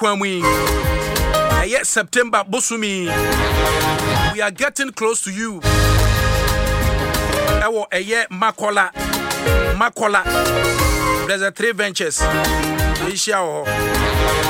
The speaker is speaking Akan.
kwamui. Yes, September Bosumi. We are getting close to you. Ewo eye Makola. There's a 3 ventures.